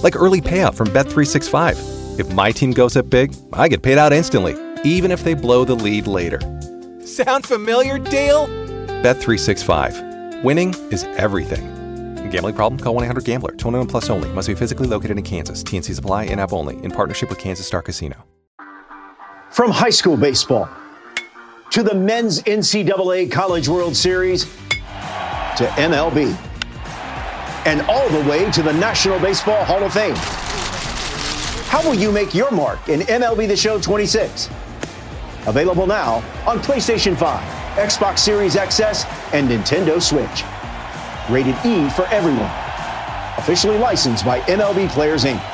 like early payout from Bet365. If my team goes up big, I get paid out instantly, even if they blow the lead later. Sound familiar, Dale? Bet365. Winning is everything. Gambling problem? Call 1-800-GAMBLER. 21 plus only. Must be physically located in Kansas. TNCs apply. In-app only. In partnership with Kansas Star Casino. From high school baseball to the men's NCAA College World Series to MLB and all the way to the National Baseball Hall of Fame. How will you make your mark in MLB The Show 26? Available now on PlayStation 5, Xbox Series XS, and Nintendo Switch. Rated E for everyone. Officially licensed by MLB Players, Inc.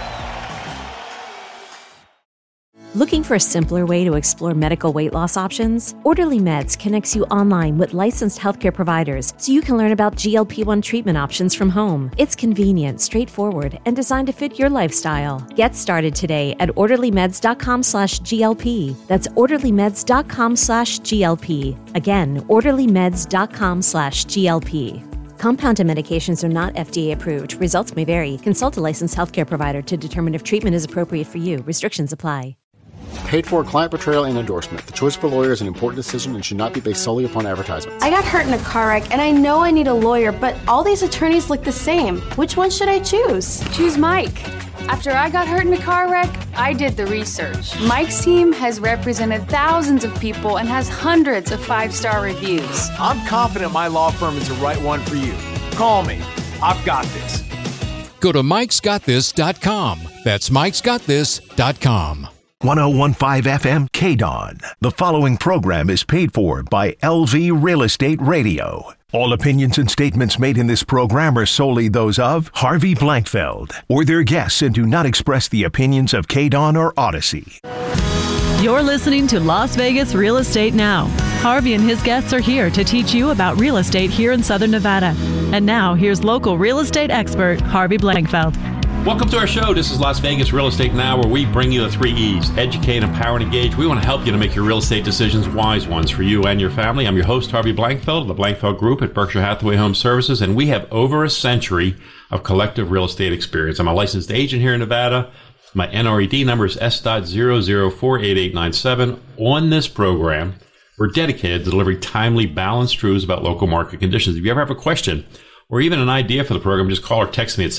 Looking for a simpler way to explore medical weight loss options? Orderly Meds connects you online with licensed healthcare providers so you can learn about GLP-1 treatment options from home. It's convenient, straightforward, and designed to fit your lifestyle. Get started today at orderlymeds.com/GLP. That's orderlymeds.com/GLP. Again, orderlymeds.com/GLP. Compounded medications are not FDA approved. Results may vary. Consult a licensed healthcare provider to determine if treatment is appropriate for you. Restrictions apply. Paid for client portrayal and endorsement. The choice of a lawyer is an important decision and should not be based solely upon advertisements. I got hurt in a car wreck, and I know I need a lawyer, but all these attorneys look the same. Which one should I choose? Choose Mike. After I got hurt in a car wreck, I did the research. Mike's team has represented thousands of people and has hundreds of 5-star reviews. I'm confident my law firm is the right one for you. Call me. I've got this. Go to mikesgotthis.com. That's mikesgotthis.com. 101.5 FM KDON. The following program is paid for by LV Real Estate Radio. All opinions and statements made in this program are solely those of Harvey Blankfeld or their guests and do not express the opinions of KDON or Odyssey. You're listening to Las Vegas Real Estate Now. Harvey and his guests are here to teach you about real estate here in Southern Nevada. And now, here's local real estate expert Harvey Blankfeld. Welcome to our show. This is Las Vegas Real Estate Now, where we bring you the 3 E's: educate, empower, and engage. We want to help you to make your real estate decisions wise ones for you and your family. I'm your host, Harvey Blankfeld, of the Blankfeld Group at Berkshire Hathaway Home Services, and we have over a century of collective real estate experience. I'm a licensed agent here in Nevada. My NRED number is S.00488897. On this program, we're dedicated to delivering timely, balanced truths about local market conditions. If you ever have a question or even an idea for the program, just call or text me at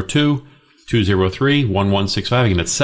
702-203-1165. Again, that's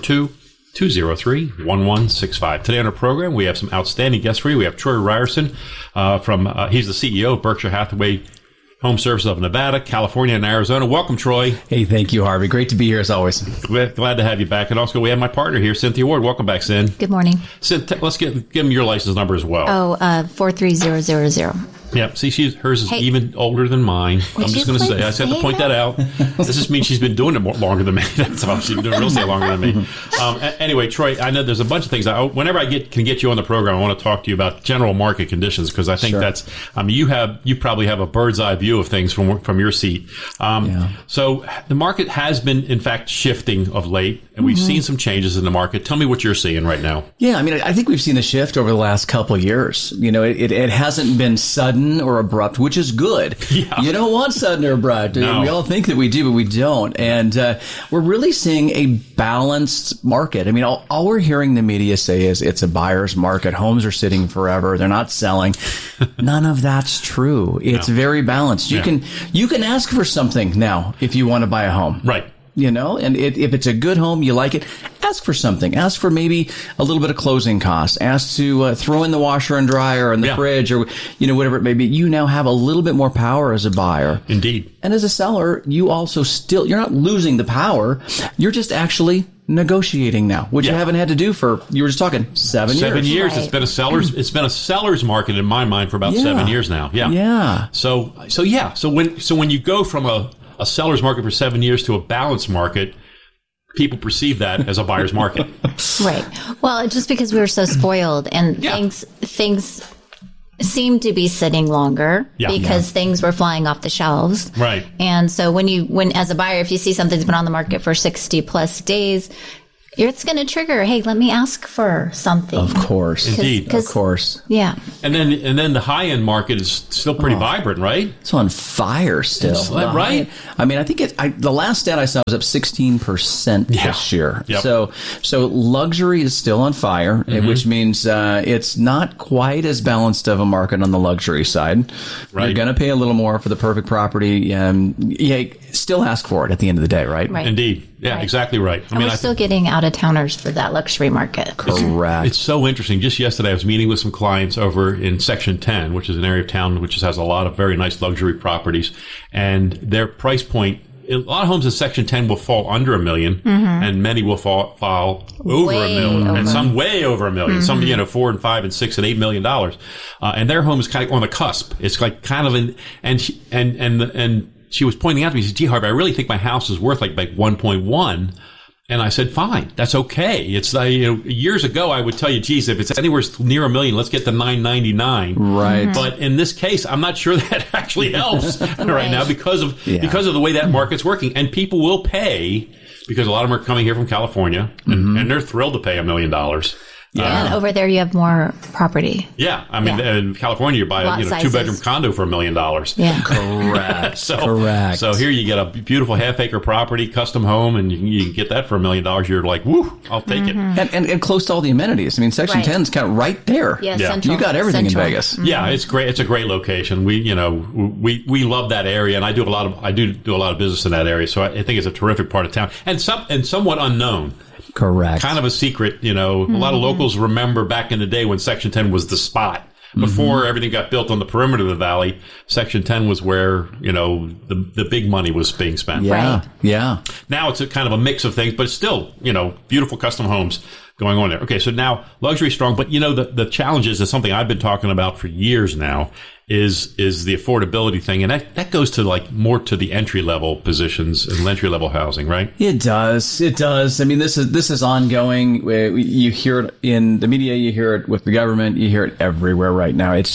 702-203-1165. Today on our program, we have some outstanding guests for you. We have Troy Ryerson he's the CEO of Berkshire Hathaway Home Services of Nevada, California, and Arizona. Welcome, Troy. Hey, thank you, Harvey. Great to be here as always. Glad to have you back. And also, we have my partner here, Cynthia Ward. Welcome back, Cyn. Good morning. Cyn, let's give them your license number as well. 43000. Yep. See, hers is even older than mine. I'm just going to say, I just have to point that out. This just means she's been doing it longer than me. That's all. She's been doing real estate longer than me. Anyway, Troy, I know there's a bunch of things. Whenever I can get you on the program, I want to talk to you about general market conditions, because I think that's. You probably have a bird's eye view of things from your seat. So the market has been, in fact, shifting of late, and we've seen some changes in the market. Tell me what you're seeing right now. Yeah, I mean, I think we've seen the shift over the last couple of years. You know, it hasn't been sudden or abrupt, which is good. Yeah. You don't want sudden or abrupt. No. We all think that we do, but we don't. And we're really seeing a balanced market. I mean, all we're hearing the media say is it's a buyer's market. Homes are sitting forever. They're not selling. None of that's true. It's very balanced. You can ask for something now if you want to buy a home. Right. You know, and if it's a good home, you like it, ask for something. Ask for maybe a little bit of closing costs. Ask to throw in the washer and dryer and the fridge or, whatever it may be. You now have a little bit more power as a buyer. Indeed. And as a seller, you also you're not losing the power. You're just actually negotiating now, which you haven't had to do for, you were just talking, 7 years. 7 years. Right. It's been a seller's market in my mind for about 7 years now. Yeah. Yeah. So when you go from a seller's market for 7 years to a balanced market, people perceive that as a buyer's market. Right. Well, just because we were so spoiled and things seem to be sitting longer because things were flying off the shelves. Right. And so when as a buyer, if you see something's been on the market for 60 plus days, It's going to trigger, hey, let me ask for something. Of course. Indeed. Of course. Yeah. And then the high-end market is still pretty vibrant, right? It's on fire still. Right? I mean, I think the last stat I saw was up 16% this year. Yep. So luxury is still on fire, which means it's not quite as balanced of a market on the luxury side. Right. You're going to pay a little more for the perfect property. Still ask for it at the end of the day, right? Right. Indeed. Yeah, exactly right. We're still getting out-of-towners for that luxury market. Correct. It's so interesting. Just yesterday, I was meeting with some clients over in Section 10, which is an area of town which has a lot of very nice luxury properties. And their price point, a lot of homes in Section 10 will fall under $1 million, and many will fall over $1 million, and some way over $1 million. Some, $4 and $5 and $6 and $8 million. And their home is kind of on the cusp. It's like kind of and she was pointing out to me, she said, gee, Harvey, I really think my house is worth like 1.1. And I said, fine, that's okay. It's years ago, I would tell you, geez, if it's anywhere near $1 million, let's get to $999. Right. But in this case, I'm not sure that actually helps right now because of the way that market's working. And people will pay because a lot of them are coming here from California and they're thrilled to pay $1 million. Yeah, and over there you have more property. Yeah, I mean, in California you buy a 2-bedroom condo for $1 million. Yeah, correct. Correct. So here you get a beautiful half-acre property, custom home, and you can get that for $1 million. You're like, woo, I'll take it. And close to all the amenities. I mean, Section 10 is kind of right there. Yeah, central. You got everything in Vegas. Yeah, it's great. It's a great location. We love that area, and I do a lot of business in that area. So I think it's a terrific part of town, and somewhat unknown. Correct. Kind of a secret, A lot of locals remember back in the day when Section 10 was the spot. Before everything got built on the perimeter of the valley, Section 10 was where, the big money was being spent. Yeah. Right. Yeah. Now it's a kind of a mix of things, but it's still, beautiful custom homes going on there. Okay, so now luxury strong, but the challenges is something I've been talking about for years now is the affordability thing, and that goes to more to the entry level positions and entry level housing, right? It does. I mean, this is ongoing. You hear it in the media, you hear it with the government, you hear it everywhere right now. It's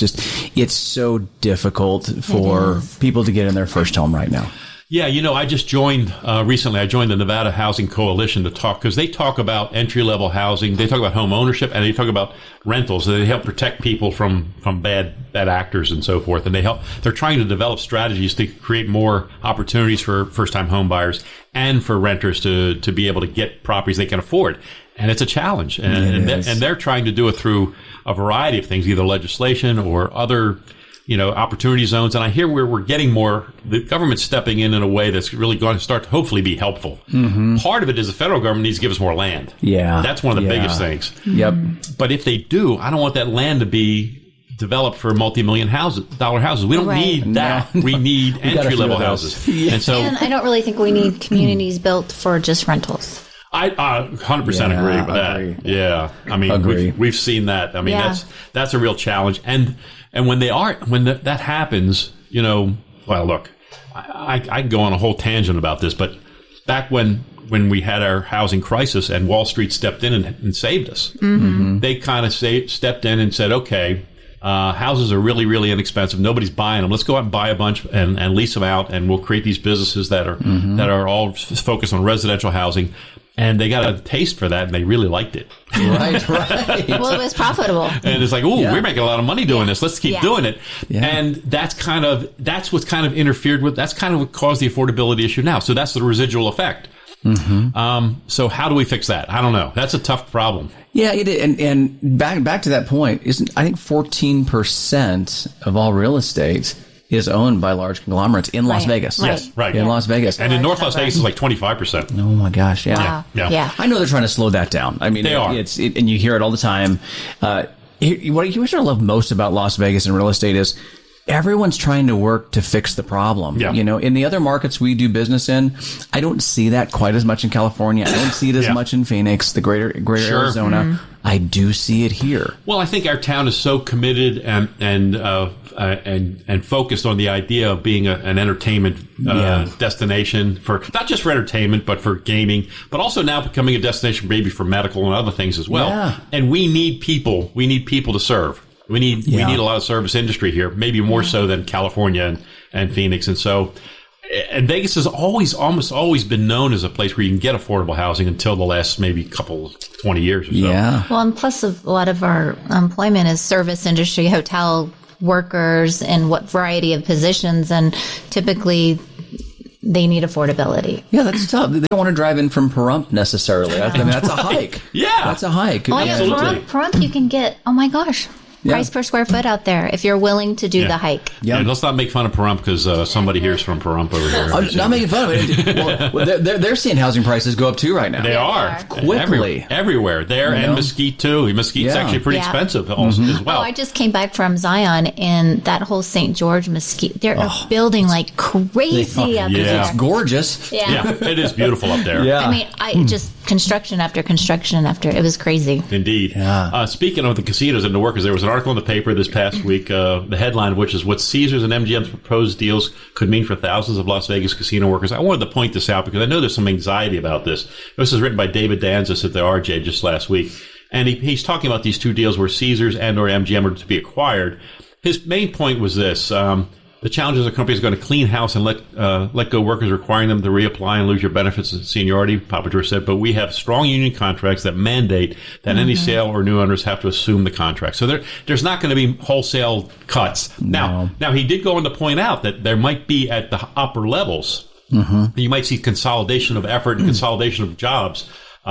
so difficult for people to get in their first home right now. Yeah, I just joined recently. I joined the Nevada Housing Coalition to talk because they talk about entry-level housing. They talk about home ownership and they talk about rentals. They help protect people from bad actors and so forth. And they're trying to develop strategies to create more opportunities for first-time home buyers and for renters to be able to get properties they can afford. And it's a challenge. And they're trying to do it through a variety of things, either legislation or other opportunity zones. And I hear we're getting more, the government's stepping in a way that's really going to start to hopefully be helpful. Part of it is the federal government needs to give us more land. Yeah. That's one of the biggest things. Yep. But if they do, I don't want that land to be developed for multi-million dollar houses. We don't need that. No. We need entry-level houses. And I don't really think we need communities built for just rentals. I 100% agree with that. Yeah. I mean, we've seen that. I mean, that's a real challenge. And when that happens, well, look, I can go on a whole tangent about this, but back when we had our housing crisis and Wall Street stepped in and saved us, they kind of stepped in and said, okay, houses are really, really inexpensive. Nobody's buying them. Let's go out and buy a bunch and lease them out, and we'll create these businesses that are all focused on residential housing. And they got a taste for that, and they really liked it. Right. Well, it was profitable. And it's like, we're making a lot of money doing this. Let's keep doing it. Yeah. And that's what's kind of interfered with. That's kind of what caused the affordability issue now. So that's the residual effect. So how do we fix that? I don't know. That's a tough problem. Yeah, it is. And back to that point, I think 14% of all real estate is owned by large conglomerates in Las Vegas. Yes, right. In Las Vegas. And in North Las Vegas, it's like 25%. Oh, my gosh. Yeah. Wow. Yeah. I know they're trying to slow that down. I mean, they are. And you hear it all the time. What I love most about Las Vegas and real estate is everyone's trying to work to fix the problem. Yeah. In the other markets we do business in, I don't see that quite as much in California. I don't see it as much in Phoenix, the greater Arizona. I do see it here. Well, I think our town is so committed and focused on the idea of being an entertainment destination for not just for entertainment, but for gaming, but also now becoming a destination maybe for medical and other things as well. Yeah. And we need people. We need people to serve. We need a lot of service industry here, maybe more so than California and Phoenix. And so And Vegas has almost always been known as a place where you can get affordable housing until the last maybe 20 years or so. Yeah. Well, and plus a lot of our employment is service industry, hotel workers, and what variety of positions, and typically they need affordability. Yeah, that's tough. They don't want to drive in from Pahrump necessarily. I mean, that's a hike. Yeah. That's a hike. Oh, yeah, Pahrump you can get, oh my gosh, price per square foot out there if you're willing to do the hike. Yeah, let's not make fun of Pahrump because somebody here's from Pahrump over here. I'm not making fun of it. Well, they're seeing housing prices go up too right now. They are. Quickly. Everywhere. There and Mesquite too. Mesquite's actually pretty expensive also as well. Oh, I just came back from Zion and that whole St. George Mesquite. They're building like crazy up there. It's gorgeous. Yeah, it is beautiful up there. Yeah. I mean, I just construction after construction after. It was crazy. Indeed. Yeah. Speaking of the casinos and the workers, there was an article in the paper this past week, the headline of which is what Caesars and MGM's proposed deals could mean for thousands of Las Vegas casino workers. I wanted to point this out because I know there's some anxiety about this. This is written by David Danzis at the RJ just last week. And he's talking about these two deals where Caesars and or MGM are to be acquired. His main point was this. The challenges of companies are going to clean house and let go workers, requiring them to reapply and lose your benefits and seniority, Papa George said. But we have strong union contracts that mandate that any sale or new owners have to assume the contract. So there's not going to be wholesale cuts. No. Now he did go on to point out that there might be at the upper levels, you might see consolidation of effort and consolidation of jobs.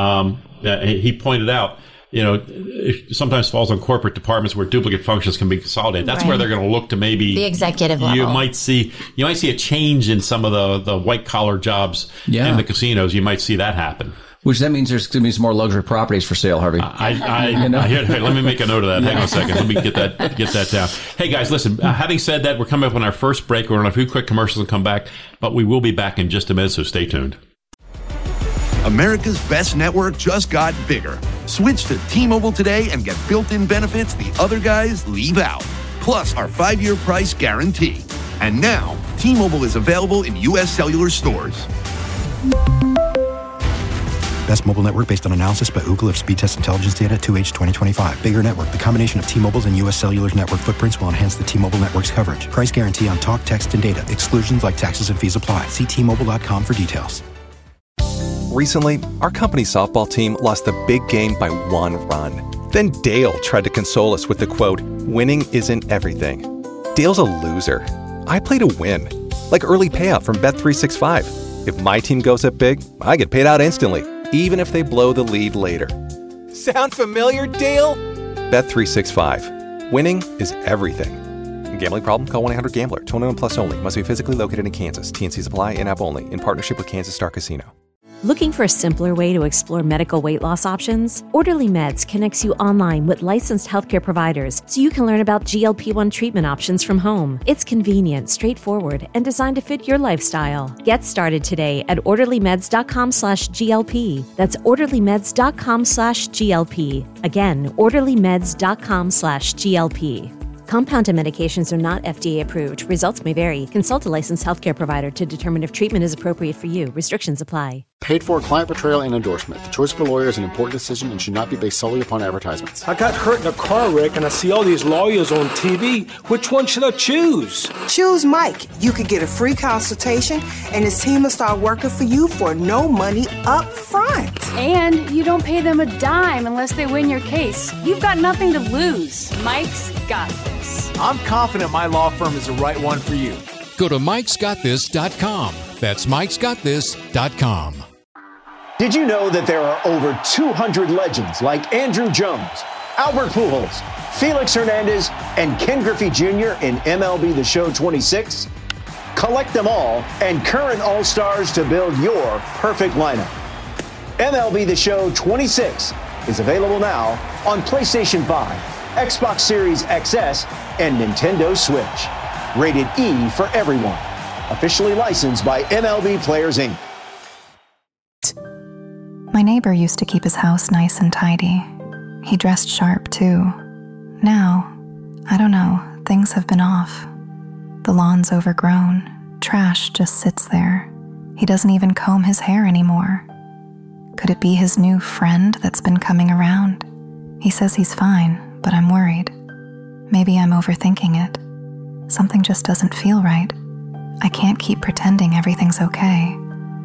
He pointed out, it sometimes falls on corporate departments where duplicate functions can be consolidated. That's where they're going to look to maybe the executive level. You might see a change in some of the white collar jobs in the casinos. You might see that happen. Which that means there's going to be some more luxury properties for sale, Harvey. Hey, let me make a note of that. Hang on a second. Let me get that down. Hey guys, listen. Having said that, we're coming up on our first break. We're on a few quick commercials and come back, but we will be back in just a minute. So stay tuned. America's best network just got bigger. Switch to T-Mobile today and get built-in benefits the other guys leave out. Plus our 5-year price guarantee. And now, T-Mobile is available in U.S. cellular stores. Best mobile network based on analysis by Ookla of speed test intelligence data 2H 2025. Bigger network. The combination of T-Mobile's and U.S. Cellular's network footprints will enhance the T-Mobile network's coverage. Price guarantee on talk, text, and data. Exclusions like taxes and fees apply. See T-Mobile.com for details. Recently, our company's softball team lost the big game by 1 run. Then Dale tried to console us with the quote, "Winning isn't everything." Dale's a loser. I play to win. Like early payout from Bet365. If my team goes up big, I get paid out instantly, even if they blow the lead later. Sound familiar, Dale? Bet365. Winning is everything. Gambling problem? Call 1-800-GAMBLER. 21 plus only. Must be physically located in Kansas. T&Cs apply. In-app only. In partnership with Kansas Star Casino. Looking for a simpler way to explore medical weight loss options? Orderly Meds connects you online with licensed healthcare providers so you can learn about GLP-1 treatment options from home. It's convenient, straightforward, and designed to fit your lifestyle. Get started today at orderlymeds.com/GLP. That's orderlymeds.com/GLP. Again, orderlymeds.com/GLP. Compounded medications are not FDA approved. Results may vary. Consult a licensed healthcare provider to determine if treatment is appropriate for you. Restrictions apply. Paid for client portrayal and endorsement. The choice of a lawyer is an important decision and should not be based solely upon advertisements. I got hurt in a car wreck and I see all these lawyers on TV. Which one should I choose? Choose Mike. You could get a free consultation and his team will start working for you for no money up front. And you don't pay them a dime unless they win your case. You've got nothing to lose. Mike's got this. I'm confident my law firm is the right one for you. Go to mikesgotthis.com. That's mikesgotthis.com. Did you know that there are over 200 legends like Andrew Jones, Albert Pujols, Felix Hernandez, and Ken Griffey Jr. in MLB The Show 26? Collect them all and current All-Stars to build your perfect lineup. MLB The Show 26 is available now on PlayStation 5, Xbox Series XS, and Nintendo Switch. Rated E for everyone. Officially licensed by MLB Players, Inc. My neighbor used to keep his house nice and tidy. He dressed sharp, too. Now, I don't know, things have been off. The lawn's overgrown. Trash just sits there. He doesn't even comb his hair anymore. Could it be his new friend that's been coming around? He says he's fine, but I'm worried. Maybe I'm overthinking it. Something just doesn't feel right. I can't keep pretending everything's okay.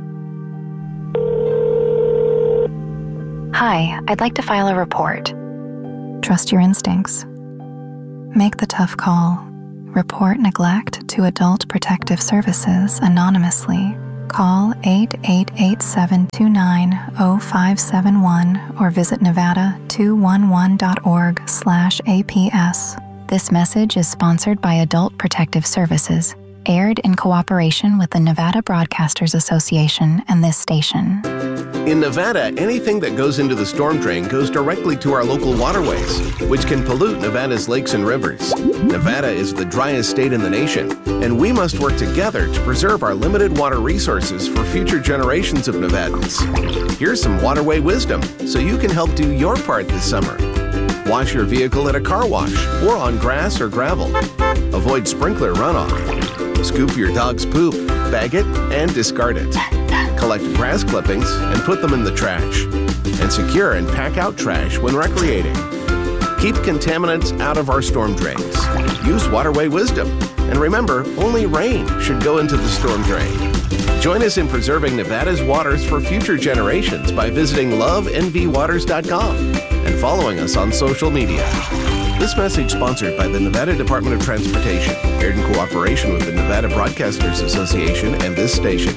Hi, I'd like to file a report. Trust your instincts. Make the tough call. Report neglect to Adult Protective Services anonymously. Call 888-729-0571 or visit nevada211.org/APS. This message is sponsored by Adult Protective Services, aired in cooperation with the Nevada Broadcasters Association and this station. In Nevada, anything that goes into the storm drain goes directly to our local waterways, which can pollute Nevada's lakes and rivers. Nevada is the driest state in the nation, and we must work together to preserve our limited water resources for future generations of Nevadans. Here's some waterway wisdom so you can help do your part this summer. Wash your vehicle at a car wash or on grass or gravel. Avoid sprinkler runoff. Scoop your dog's poop, bag it, and discard it. Collect grass clippings and put them in the trash. And secure and pack out trash when recreating. Keep contaminants out of our storm drains. Use waterway wisdom. And remember, only rain should go into the storm drain. Join us in preserving Nevada's waters for future generations by visiting lovenvwaters.com and following us on social media. This message sponsored by the Nevada Department of Transportation, aired in cooperation with the Nevada Broadcasters Association and this station.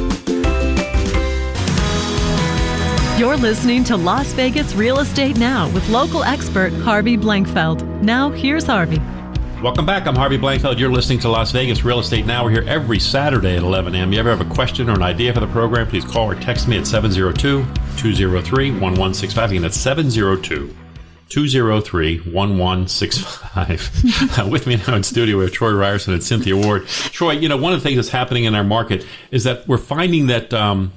You're listening to Las Vegas Real Estate Now with local expert Harvey Blankfeld. Now, here's Harvey. Welcome back. I'm Harvey Blankfeld. You're listening to Las Vegas Real Estate Now. We're here every Saturday at 11 a.m. You ever have a question or an idea for the program, please call or text me at 702-203-1165. Again, that's 702-203-1165. With me now in studio, we have Troy Ryerson and Cynthia Ward. Troy, one of the things that's happening in our market is that we're finding that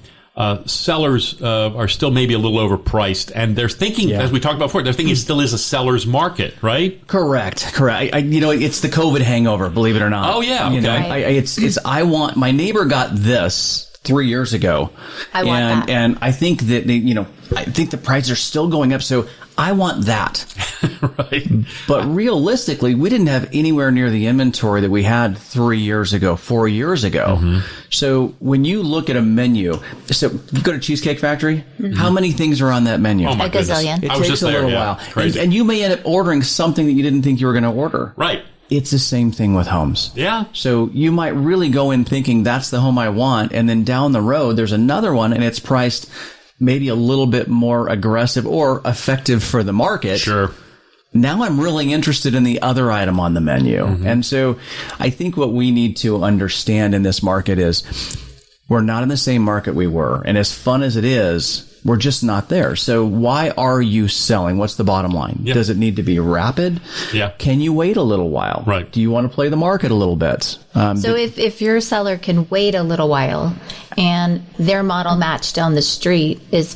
sellers are still maybe a little overpriced, and they're thinking, as we talked about before, they're thinking it still is a seller's market, right? Correct. It's the COVID hangover, believe it or not. Oh yeah, okay. I want, my neighbor got this 3 years ago. I want that. And I think that I think the prices are still going up, so I want that. Right. But realistically, we didn't have anywhere near the inventory that we had 4 years ago. Mm-hmm. So when you look at a menu, so you go to Cheesecake Factory, how many things are on that menu? Oh my goodness. Gazillion. It takes a little while. And you may end up ordering something that you didn't think you were going to order. Right. It's the same thing with homes. Yeah. So you might really go in thinking that's the home I want, and then down the road there's another one and it's priced maybe a little bit more aggressive or effective for the market. Sure. Now I'm really interested in the other item on the menu. Mm-hmm. And so I think what we need to understand in this market is we're not in the same market we were. And as fun as it is, we're just not there. So why are you selling? What's the bottom line? Yep. Does it need to be rapid? Yeah. Can you wait a little while? Right. Do you want to play the market a little bit? So if your seller can wait a little while and their model match down the street is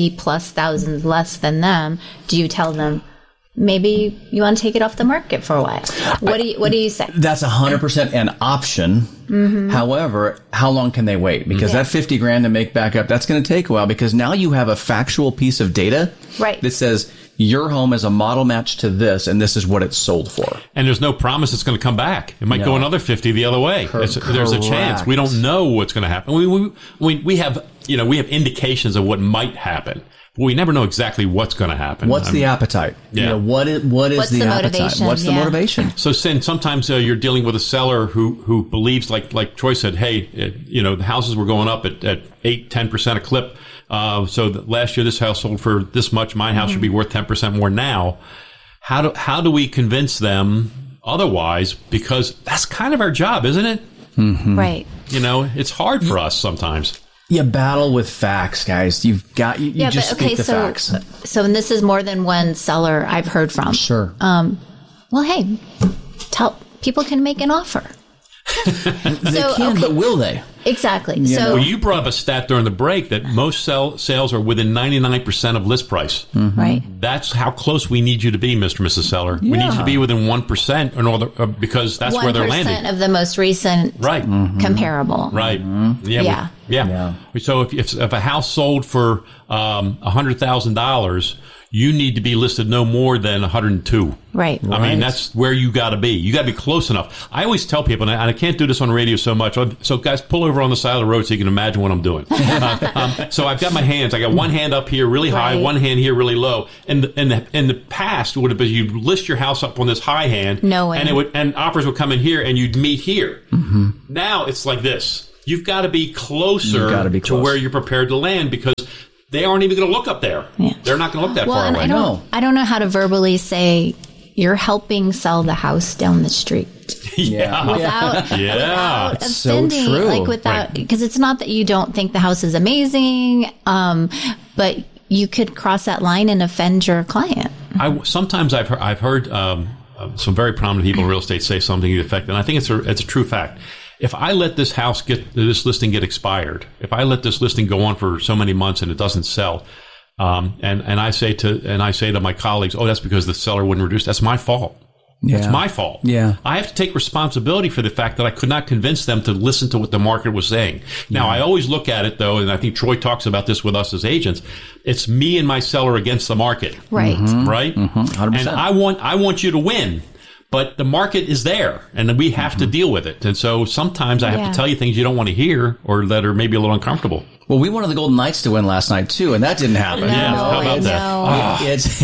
50,000+ less than them, do you tell them, maybe you want to take it off the market for a while? What do you say? That's 100% an option. Mm-hmm. However, how long can they wait? Because that $50,000 to make back up, that's going to take a while, because now you have a factual piece of data that says your home is a model match to this, and this is what it's sold for. And there's no promise it's going to come back. It might go another 50 the other way. There's a chance. We don't know what's going to happen. We have indications of what might happen. We never know exactly what's going to happen. What's the appetite? Yeah. What is the appetite? What's the motivation? So, sometimes you're dealing with a seller who believes, like Troy said, hey, the houses were going up at 8-10% a clip. So last year this house sold for this much. My house should be worth 10% more now. How do we convince them otherwise? Because that's kind of our job, isn't it? Mm-hmm. Right. It's hard for us sometimes. You battle with facts, guys. You've got you just speak the facts. So, and this is more than one seller I've heard from. Sure. Well, hey, people can make an offer. But will they? Exactly. Well, you brought up a stat during the break that most sales are within 99% of list price. Mm-hmm. Right. That's how close we need you to be, Mr. and Mrs. Seller. Yeah. We need you to be within 1% in order, because that's where they're landing. 1% of the most recent comparable. Right. Mm-hmm. Yeah. Yeah. So if a house sold for $100,000, you need to be listed no more than 102. Right. I mean, that's where you got to be. You got to be close enough. I always tell people, and I can't do this on radio so much. So guys, pull over on the side of the road so you can imagine what I'm doing. So I've got my hands. I got one hand up here really high, one hand here really low. And in the past, it would have been you'd list your house up on this high hand, and offers would come in here, and you'd meet here. Mm-hmm. Now it's like this. You've got to be closer to where you're prepared to land, because they aren't even going to look up there. Yeah. They're not going to look that far away. I don't know how to verbally say you're helping sell the house down the street. Without offending, so true. Because it's not that you don't think the house is amazing, but you could cross that line and offend your client. Sometimes I've heard some very prominent people in real estate say something to the effect, and I think it's a true fact. If I let this listing get expired, if I let this listing go on for so many months and it doesn't sell, and I say to my colleagues, oh, that's because the seller wouldn't reduce. That's my fault. Yeah. It's my fault. Yeah. I have to take responsibility for the fact that I could not convince them to listen to what the market was saying. Now, I always look at it, though, and I think Troy talks about this with us as agents. It's me and my seller against the market. Right. Mm-hmm. Right? 100%. And I want you to win. But the market is there, and we have to deal with it. And so sometimes I have to tell you things you don't want to hear or that are maybe a little uncomfortable. Well, we wanted the Golden Knights to win last night, too, and that didn't happen. How about that?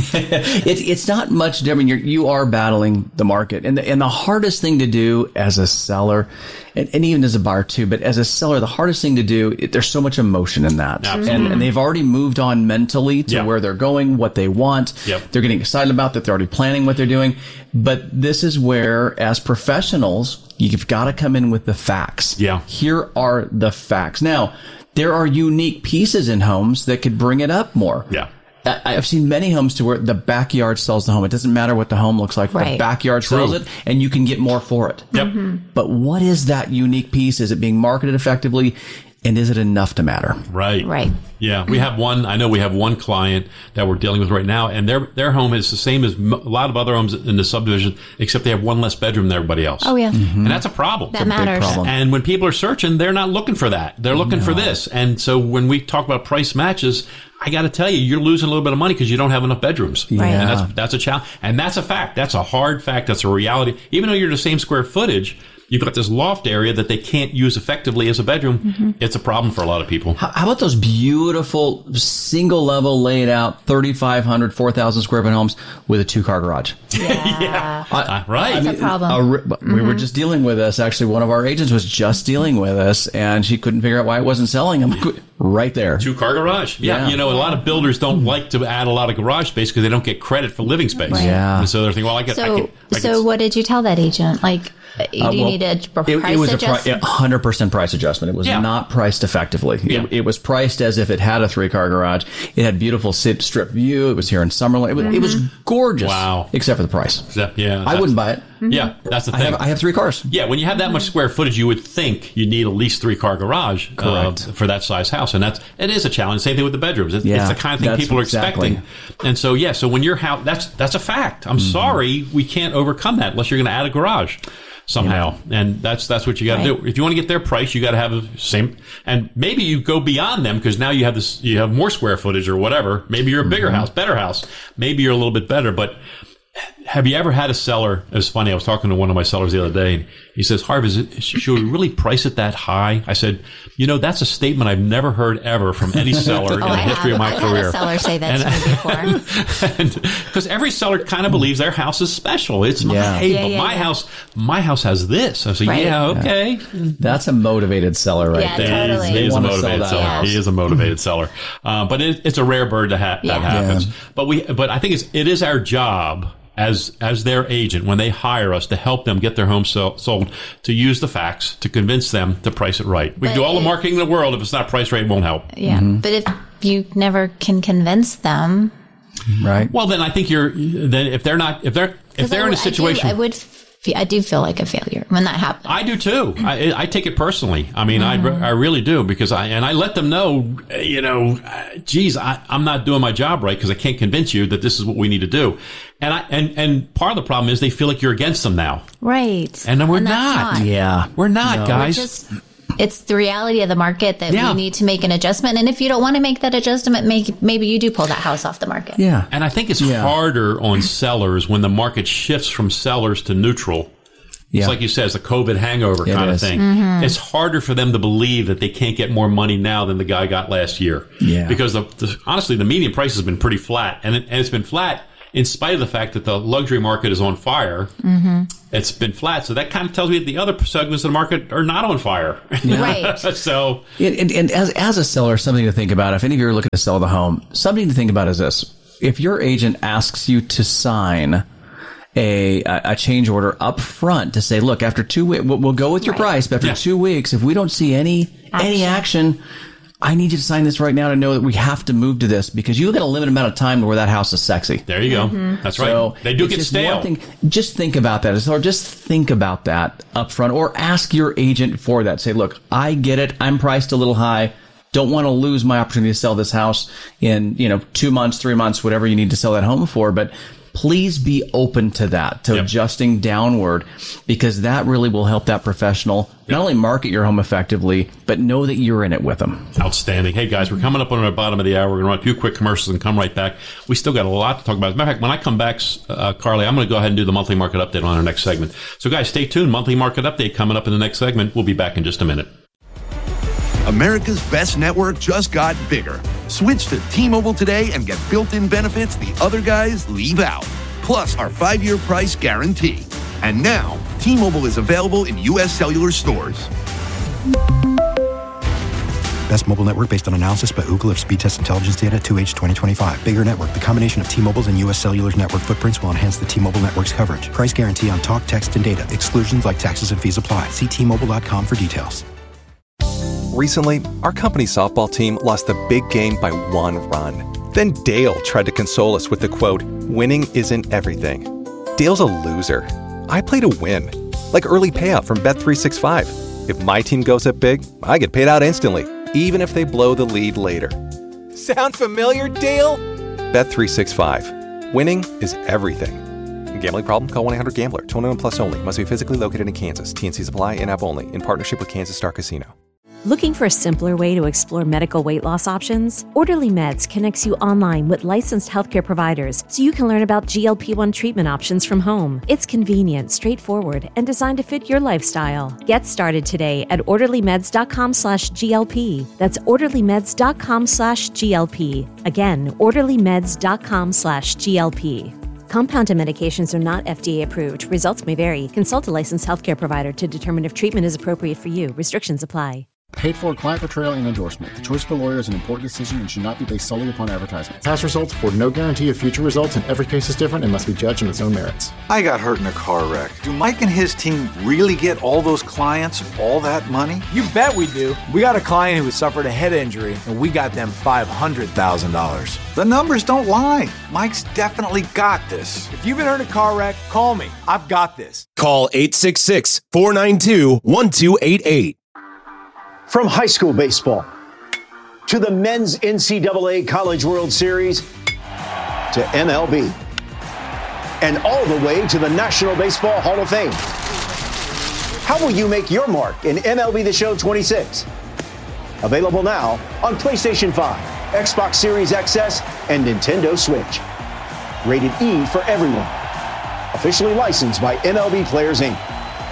It's not much different. You are battling the market. And the hardest thing to do as a seller, and even as a buyer, too, but as a seller, the hardest thing to do, there's so much emotion in that. And they've already moved on mentally to where they're going, what they want. Yep. They're getting excited about that. They're already planning what they're doing. But this is where, as professionals, you've got to come in with the facts. Yeah. Here are the facts. Now, there are unique pieces in homes that could bring it up more. Yeah. I've seen many homes to where the backyard sells the home. It doesn't matter what the home looks like. The backyard sells it, and you can get more for it. Yep. Mm-hmm. But what is that unique piece? Is it being marketed effectively? And is it enough to matter? Right. Right. Yeah. We have one client that we're dealing with right now, and their home is the same as a lot of other homes in the subdivision, except they have one less bedroom than everybody else. Oh, yeah. Mm-hmm. And that's a problem. That matters. And when people are searching, they're not looking for that. They're looking for this. And so when we talk about price matches, I got to tell you, you're losing a little bit of money because you don't have enough bedrooms. Yeah. And that's a challenge. And that's a fact. That's a hard fact. That's a reality. Even though you're the same square footage, you've got this loft area that they can't use effectively as a bedroom. Mm-hmm. It's a problem for a lot of people. How about those beautiful single level laid out 3,500, 4,000 square foot homes with a 2-car garage? Yeah. Right. That's a problem. We were just dealing with this. Actually, one of our agents was just dealing with us, and she couldn't figure out why it wasn't selling them. Right there. 2-car garage. Yeah. You know, a lot of builders don't like to add a lot of garage space because they don't get credit for living space. Right. Yeah. And so they're thinking, well, So what did you tell that agent? Like, do you need a price it was adjustment? 100% price adjustment. It was not priced effectively. Yeah. It was priced as if it had a 3-car garage. It had beautiful strip view. It was here in Summerlin. It was gorgeous. Wow. Except for the price. I wouldn't buy it. Mm-hmm. Yeah, that's the thing. I have 3 cars. Yeah, when you have that much square footage, you would think you need at least 3-car garage for that size house, and it is a challenge. Same thing with the bedrooms. It's the kind of thing people are expecting, and so so when your house, that's a fact. I'm sorry, we can't overcome that unless you're going to add a garage somehow, and that's what you got to do. If you want to get their price, you got to have the same, and maybe you go beyond them because now you have more square footage or whatever. Maybe you're a bigger house, better house. Maybe you're a little bit better, but. Have you ever had a seller? It was funny. I was talking to one of my sellers the other day, and he says, Harv, should we really price it that high? I said, that's a statement I've never heard ever from any seller in the history of my career. I've had a seller say that to me before. Because every seller kind of believes their house is special. It's my house has this. I said, okay. That's a motivated seller right there. Totally. He is a motivated seller. Yeah. He is a motivated seller. But it's a rare bird that happens. Yeah. But I think it is our job as their agent, when they hire us to help them get their home sold, to use the facts to convince them to price it right. We can do all the marketing in the world. If it's not priced right, it won't help. Yeah, but if you never can convince them, right? Well, then I think if they're in a situation, I do feel like a failure when that happens. I do too. I take it personally. I mean, I really do, because I let them know, geez, I'm not doing my job right because I can't convince you that this is what we need to do. And part of the problem is they feel like you're against them now. Right. And then we're not. Yeah. We're not, guys. it's the reality of the market that we need to make an adjustment. And if you don't want to make that adjustment, maybe you do pull that house off the market. Yeah. And I think it's harder on sellers when the market shifts from sellers to neutral. It's like you said, it's a COVID hangover kind of thing. Mm-hmm. It's harder for them to believe that they can't get more money now than the guy got last year. Yeah. Because honestly, the median price has been pretty flat. And it's been flat in spite of the fact that the luxury market is on fire. Mm-hmm. It's been flat. So that kind of tells me that the other segments of the market are not on fire. Yeah. Right. So, and as a seller, something to think about, if any of you are looking to sell the home, something to think about is this. If your agent asks you to sign a change order up front to say, look, after 2 weeks, we'll go with your price, but after 2 weeks, if we don't see any action, I need you to sign this right now to know that we have to move to this, because you got a limited amount of time where that house is sexy. There you go. Mm-hmm. That's right. So they do get stale. Just think about that. Or just think about that up front, or ask your agent for that. Say, look, I get it. I'm priced a little high. Don't want to lose my opportunity to sell this house in, 2 months, 3 months, whatever you need to sell that home for. But please be open to that, to adjusting downward, because that really will help that professional not only market your home effectively, but know that you're in it with them. Outstanding. Hey, guys, we're coming up on the bottom of the hour. We're going to run a few quick commercials and come right back. We still got a lot to talk about. As a matter of fact, when I come back, Carly, I'm going to go ahead and do the monthly market update on our next segment. So, guys, stay tuned. Monthly market update coming up in the next segment. We'll be back in just a minute. America's best network just got bigger. Switch to T-Mobile today and get built-in benefits the other guys leave out. Plus our 5-year price guarantee. And now, T-Mobile is available in U.S. cellular stores. Best mobile network based on analysis by Ookla of speed test intelligence data 2H 2025. Bigger network. The combination of T-Mobile's and U.S. cellular's network footprints will enhance the T-Mobile network's coverage. Price guarantee on talk, text, and data. Exclusions like taxes and fees apply. See T-Mobile.com for details. Recently, our company's softball team lost the big game by 1 run. Then Dale tried to console us with the quote, "Winning isn't everything." Dale's a loser. I play to win. Like early payout from Bet365. If my team goes up big, I get paid out instantly, even if they blow the lead later. Sound familiar, Dale? Bet365. Winning is everything. Gambling problem? Call 1-800-GAMBLER. 21 plus only. Must be physically located in Kansas. T&Cs apply. In-app only. In partnership with Kansas Star Casino. Looking for a simpler way to explore medical weight loss options? Orderly Meds connects you online with licensed healthcare providers so you can learn about GLP-1 treatment options from home. It's convenient, straightforward, and designed to fit your lifestyle. Get started today at orderlymeds.com/GLP. That's orderlymeds.com/GLP. Again, orderlymeds.com/GLP. Compounded medications are not FDA approved. Results may vary. Consult a licensed healthcare provider to determine if treatment is appropriate for you. Restrictions apply. Paid for client portrayal and endorsement. The choice of a lawyer is an important decision and should not be based solely upon advertisement. Past results afford no guarantee of future results, and every case is different and must be judged on its own merits. I got hurt in a car wreck. Do Mike and his team really get all those clients all that money? You bet we do. We got a client who has suffered a head injury, and we got them $500,000. The numbers don't lie. Mike's definitely got this. If you've been hurt in a car wreck, call me. I've got this. Call 866-492-1288. From high school baseball to the men's NCAA College World Series to MLB and all the way to the National Baseball Hall of Fame. How will you make your mark in MLB The Show 26? Available now on PlayStation 5, Xbox Series XS, and Nintendo Switch. Rated E for everyone. Officially licensed by MLB Players Inc.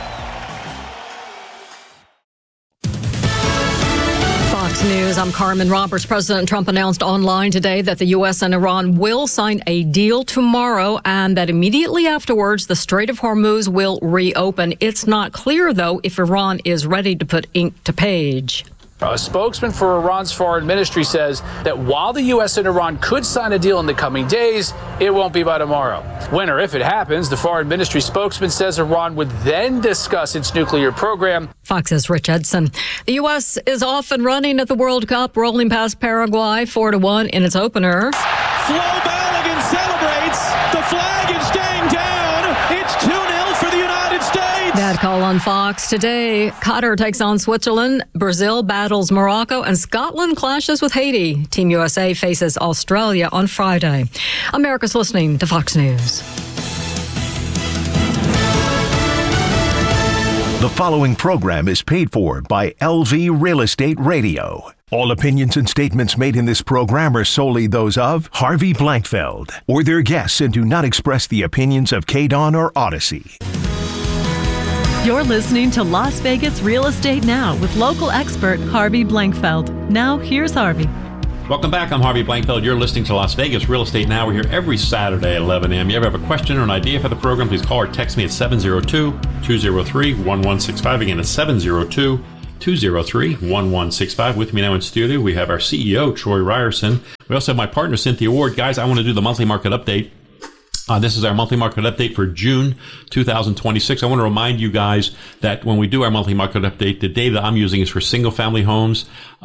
News. I'm Carmen Roberts. President Trump announced online today that the U.S. and Iran will sign a deal tomorrow and that immediately afterwards the Strait of Hormuz will reopen. It's not clear, though, if Iran is ready to put ink to page. A spokesman for Iran's foreign ministry says that while the U.S. and Iran could sign a deal in the coming days, it won't be by tomorrow. When or if it happens, the foreign ministry spokesman says Iran would then discuss its nuclear program. Fox's Rich Edson. The U.S. is off and running at the World Cup, rolling past Paraguay 4-1 in its opener. Flo Balogun celebrates. The flag is staying down. It's 2-0 for the United States. That call on Fox today. Qatar takes on Switzerland. Brazil battles Morocco, and Scotland clashes with Haiti. Team USA faces Australia on Friday. America's listening to Fox News. The following program is paid for by LV Real Estate Radio. All opinions and statements made in this program are solely those of Harvey Blankfeld or their guests and do not express the opinions of KDON or Odyssey. You're listening to Las Vegas Real Estate Now with local expert Harvey Blankfeld. Now, here's Harvey. Welcome back. I'm Harvey Blankfeld. You're listening to Las Vegas Real Estate Now. We're here every Saturday at 11 a.m. You ever have a question or an idea for the program, please call or text me at 702-203-1165. Again, it's 702-203-1165. With me now in studio, we have our CEO, Troy Ryerson. We also have my partner, Cynthia Ward. Guys, I want to do the monthly market update. This is our monthly market update for June 2026. I want to remind you guys that when we do our monthly market update, the data I'm using is for single-family homes,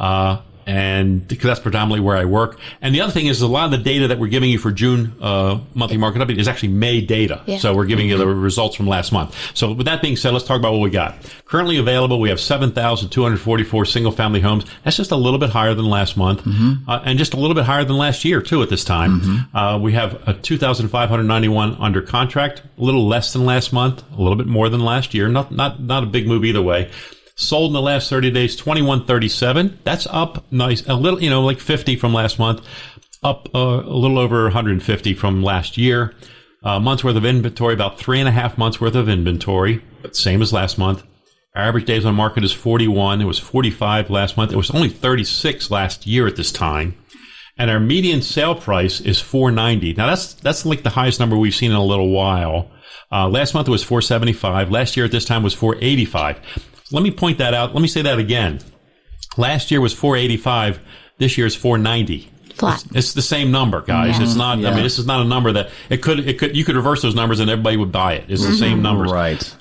and because that's predominantly where I work. And the other thing is a lot of the data that we're giving you for June monthly market update is actually May data. Yeah. So we're giving you the results from last month. So with that being said, let's talk about what we got. Currently available, we have 7,244 single-family homes. That's just a little bit higher than last month, and just a little bit higher than last year, too, at this time. We have 2,591 under contract, a little less than last month, a little bit more than last year. Not a big move either way. Sold in the last 30 days, 2137. That's up nice, a little, like 50 from last month, up a little over 150 from last year. Months worth of inventory, about 3.5 months worth of inventory, but same as last month. Our average days on market is 41. It was 45 last month. It was only 36 last year at this time. And our median sale price is $490. Now that's like the highest number we've seen in a little while. Last month it was $475. Last year at this time was $485. Let me point that out. Let me say that again. Last year was $485. This year is $490. Flat. It's the same number, guys. Yeah. It's not. Yeah. I mean, this is not a number that it could. You could reverse those numbers and everybody would buy it. It's the same numbers, right?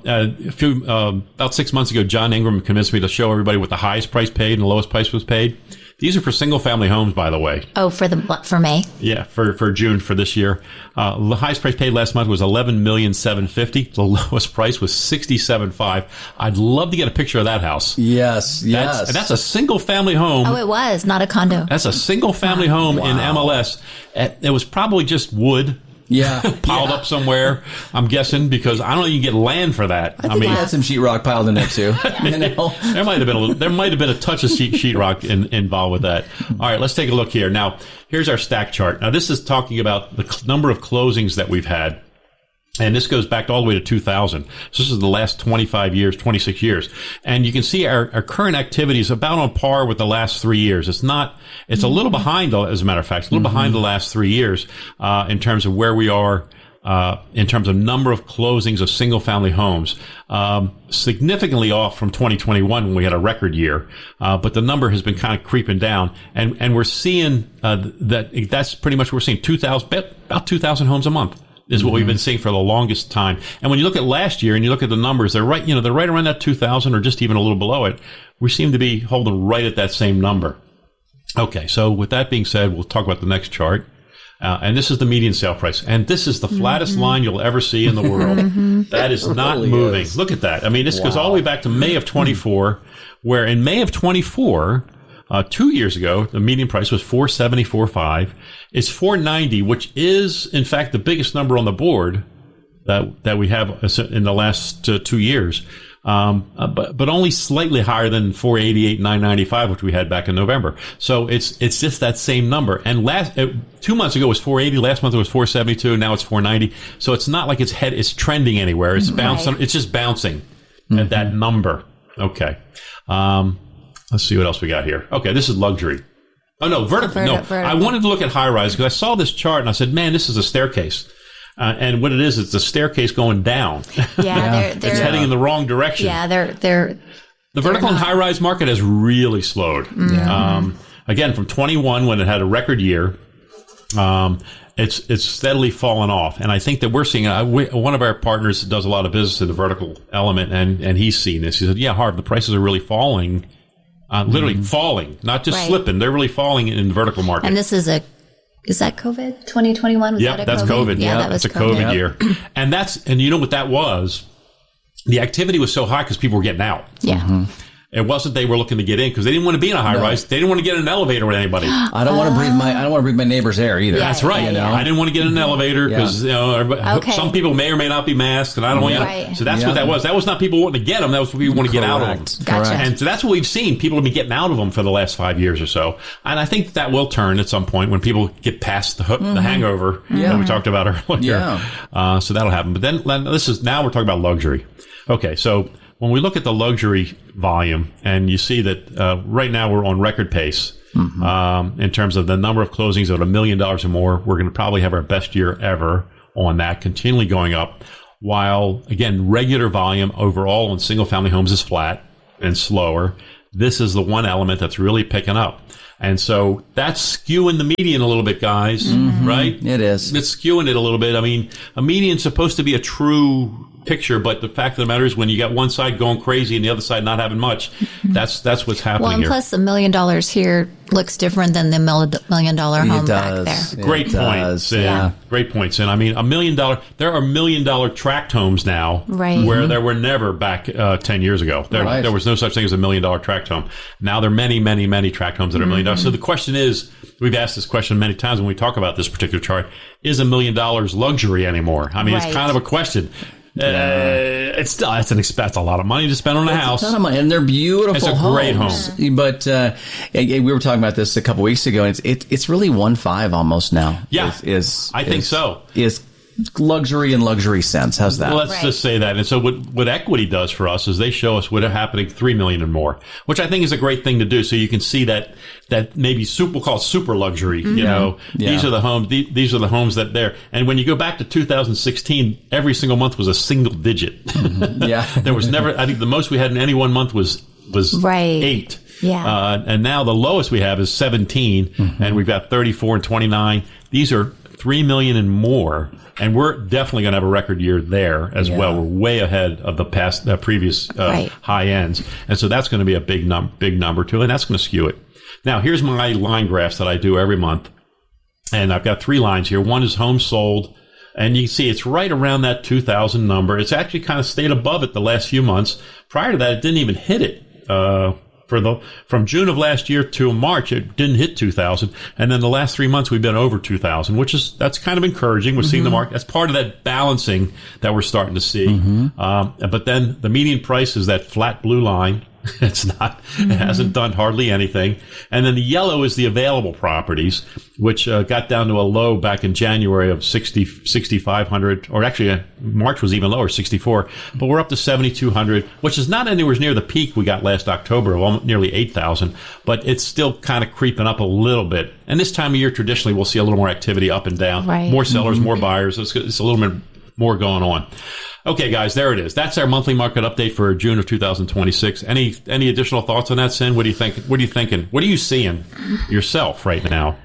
About 6 months ago, John Ingram convinced me to show everybody what the highest price paid and the lowest price was paid. These are for single-family homes, by the way. Oh, for May? Yeah, for June for this year. The highest price paid last month was $11,750,000. The lowest price was $67,500. I'd love to get a picture of that house. Yes. That's a single-family home. Oh, it was not a condo. That's a single-family home in MLS. It was probably just wood. Yeah, piled up somewhere. I'm guessing because I don't think you get land for that. I mean, had some sheetrock piled in there too. There might have been a touch of sheetrock involved with that. All right, let's take a look here. Now, here's our stack chart. Now, this is talking about the number of closings that we've had. And this goes back all the way to 2000. So this is the last 25 years, 26 years. And you can see our current activity is about on par with the last 3 years. It's a little behind, as a matter of fact, it's a little behind the last 3 years, in terms of where we are, in terms of number of closings of single family homes. Significantly off from 2021 when we had a record year. But the number has been kind of creeping down. And we're seeing, that's pretty much what we're seeing. About 2,000 homes a month. Is what we've been seeing for the longest time. And when you look at last year and you look at the numbers, they're right around that 2,000 or just even a little below it. We seem to be holding right at that same number. Okay, so with that being said, we'll talk about the next chart. And this is the median sale price. And this is the flattest line you'll ever see in the world. That is not moving. Look at that. I mean, this goes all the way back to May of 24, where in May of 24, 2 years ago, the median price was $474.5. It's $490, which is, in fact, the biggest number on the board that we have in the last 2 years, but only slightly higher than $488,995, which we had back in November. So it's just that same number. And 2 months ago it was $480. Last month it was $472. Now it's $490. So it's not like it's trending anywhere. It's bouncing. Right. It's just bouncing at that number. Okay. Let's see what else we got here. Okay, this is luxury. Oh, no, vertical. I wanted to look at high-rise because I saw this chart and I said, man, this is a staircase. And what it is, it's a staircase going down. Yeah, it's heading in the wrong direction. Yeah, the vertical and high-rise market has really slowed. Yeah. Again, from 21 when it had a record year, it's steadily fallen off. And I think that we're seeing one of our partners does a lot of business in the vertical element, and he's seen this. He said, yeah, Harv, the prices are really falling. Literally falling, not just slipping. They're really falling in the vertical market. And this is that COVID? 2021? That's COVID. Yeah, that was a COVID year. And you know what that was? The activity was so high because people were getting out. Yeah. It wasn't they were looking to get in because they didn't want to be in a high rise. They didn't want to get in an elevator with anybody. I don't want to breathe my neighbor's air either. That's right. You know? I didn't want to get in an elevator because some people may or may not be masked, and I don't want to. So that's what that was. That was not people wanting to get them. That was what people want to get out of them. Gotcha. And so that's what we've seen. People have been getting out of them for the last 5 years or so. And I think that will turn at some point when people get past the hangover that we talked about earlier. So that'll happen. But then now we're talking about luxury. Okay, so when we look at the luxury volume, and you see that right now we're on record pace in terms of the number of closings at $1 million or more. We're going to probably have our best year ever on that, continually going up. While, again, regular volume overall on single-family homes is flat and slower. This is the one element that's really picking up. And so that's skewing the median a little bit, guys, right? It is. It's skewing it a little bit. I mean, a median's supposed to be a true picture, but the fact of the matter is when you got one side going crazy and the other side not having much, that's what's happening here. Well, and plus $1 million here looks different than the $1 million home back there. Great points. Great points. And I mean, $1 million, there are $1 million tract homes now where there were never back 10 years ago. There was no such thing as $1 million tract home. Now there are many, many, many tract homes that are $1 million. So the question is, we've asked this question many times when we talk about this particular chart, is $1 million luxury anymore? I mean, it's kind of a question. It's still that's a lot of money to spend on a house. It's a ton of money, and they're beautiful. It's a great home. But we were talking about this a couple weeks ago, and it's really 1.5 almost now. Yeah, I think so. Is luxury in luxury sense. How's that? Well, let's just say that. And so what equity does for us is they show us what are happening 3 million and more, which I think is a great thing to do. So you can see that maybe we'll call it super luxury. You know, these are the homes. These are the homes that there. And when you go back to 2016, every single month was a single digit. There was never. I think the most we had in any one month was 8. Yeah. And now the lowest we have is 17, and we've got 34 and 29. These are 3 million and more. And we're definitely going to have a record year there as well. We're way ahead of the previous high ends. And so that's going to be a big number too. And that's going to skew it. Now, here's my line graphs that I do every month. And I've got 3 lines here. One is homes sold. And you can see it's right around that 2,000 number. It's actually kind of stayed above it the last few months. Prior to that, it didn't even hit it. From June of last year to March, it didn't hit 2,000, and then the last 3 months we've been over 2,000, that's kind of encouraging. We're seeing the market. That's part of that balancing that we're starting to see. But then the median price is that flat blue line. It's not. It hasn't done hardly anything. And then the yellow is the available properties, which got down to a low back in January of 6,500, or actually March was even lower, 64. But we're up to 7,200, which is not anywhere near the peak we got last October of nearly 8,000. But it's still kind of creeping up a little bit. And this time of year, traditionally, we'll see a little more activity up and down, more sellers, more buyers. It's a little bit more going on. Okay, guys, there it is. That's our monthly market update for June of 2026. Any additional thoughts on that, Sin? What do you think? What are you thinking? What are you seeing yourself right now?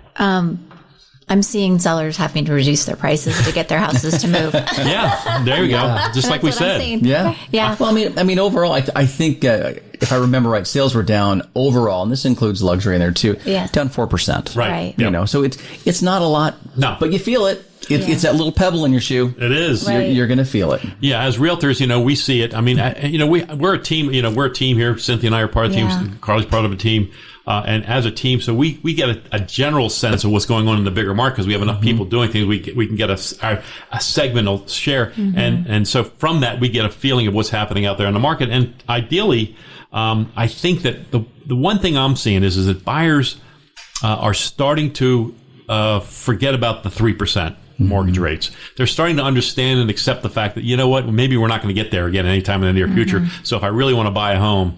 I'm seeing sellers having to reduce their prices to get their houses to move. There we go. Just like we said. Yeah. Well, I mean, overall, I think if I remember right, sales were down overall, and this includes luxury in there too. Down 4%. Right. You know, so it's not a lot. No, but you feel it. It's that little pebble in your shoe. It is. You're going to feel it. Yeah, as realtors, we see it. I mean, we're a team. We're a team here. Cynthia and I are part of the team. Carly's part of a team. And as a team, so we get a general sense of what's going on in the bigger market because we have enough people doing things. We can get a segmental share. And so from that, we get a feeling of what's happening out there in the market. And ideally, I think that the one thing I'm seeing is that buyers are starting to forget about the 3% mortgage rates. They're starting to understand and accept the fact that, you know what, maybe we're not going to get there again anytime in the near future. So if I really want to buy a home,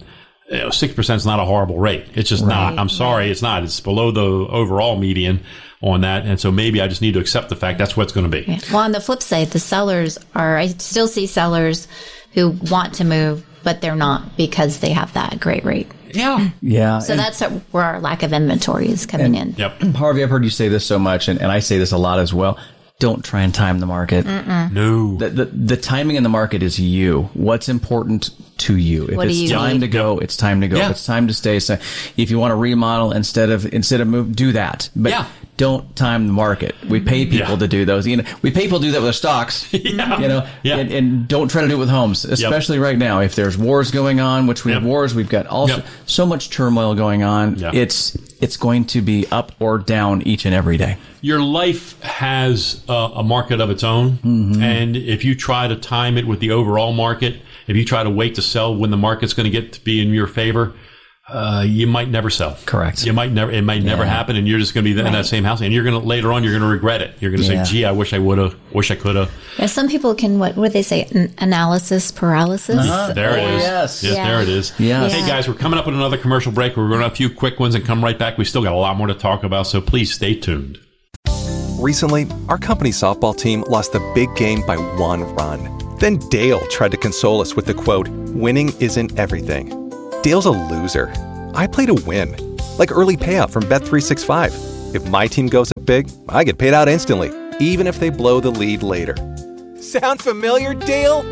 6% is not a horrible rate. It's just not. I'm sorry, it's not. It's below the overall median on that. And so maybe I just need to accept the fact that's what it's going to be. Well, on the flip side, I still see sellers who want to move, but they're not because they have that great rate. Yeah. So that's where our lack of inventory is coming in. Harvey, I've heard you say this so much, and I say this a lot as well. Don't try and time the market. No. The timing in the market is you. What's important to you? If it's time to go, it's time to go. If it's time to stay. So if you want to remodel instead of move, do that. But don't time the market. We pay people to do those. We pay people to do that with stocks. And don't try to do it with homes, especially right now. If there's wars going on, which we have wars, we've got so much turmoil going on. It's going to be up or down each and every day. Your life has a market of its own, and if you try to time it with the overall market, if you try to wait to sell when the market's going to get to be in your favor, you might never sell. Correct. It might never happen, and you're just going to be in that same house, and you're going to later on you're going to regret it. You're going to say, "Gee, I wish I would have, wish I could have." Yeah, some people can what would they say? Analysis paralysis. There it is. Yes, there it is. Yes. Hey guys, we're coming up with another commercial break. We're going to have a few quick ones and come right back. We still got a lot more to talk about, so please stay tuned. Recently, our company softball team lost the big game by 1 run. Then Dale tried to console us with the quote, "Winning isn't everything." Dale's a loser. I play to win, like early payout from Bet365. If my team goes up big, I get paid out instantly, even if they blow the lead later. Sound familiar, Dale?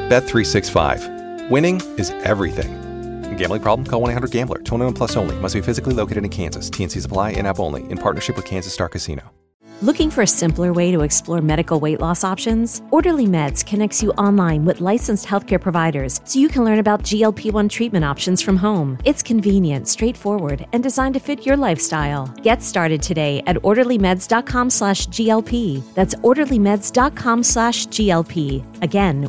Bet365. Winning is everything. Gambling problem? Call 1-800-GAMBLER. 21 plus only. Must be physically located in Kansas. T&Cs apply. In-app only. In partnership with Kansas Star Casino. Looking for a simpler way to explore medical weight loss options? Orderly Meds connects you online with licensed healthcare providers so you can learn about GLP-1 treatment options from home. It's convenient, straightforward, and designed to fit your lifestyle. Get started today at orderlymeds.com/GLP. That's orderlymeds.com/GLP. Again,